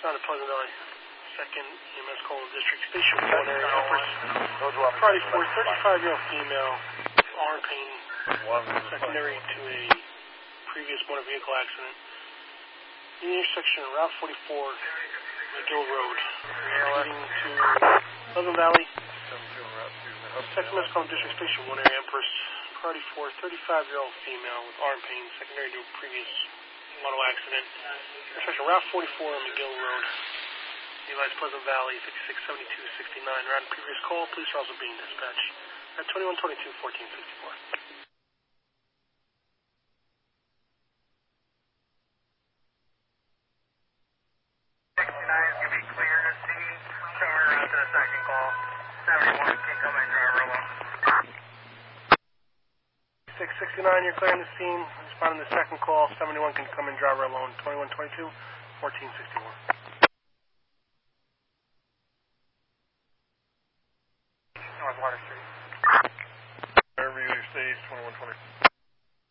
Sound of Pleasant Valley. Second EMS call in District Station 1 area Empress. Friday 4, 35-year-old female, arm pain, secondary to a previous motor vehicle accident. In the intersection of Route 44, McGill Road, leading to Pleasant Valley. Second EMS call in District Station 1 area Empress. Friday 4, 35-year-old female with arm pain, secondary to a previous motor accident. Intersection Route 44 on McGill Road. Device Pleasant Valley, 567269. Around previous call, police are also being dispatched at 2122-1464. 69 is going to be clear to scene. Somewhere around to the second call. 71 can come in, driver alone. 669, you're clearing the scene. Responding to the second call. 71 can come in, driver alone. 2122-1464. North Water Street. Fairview Stage 2120.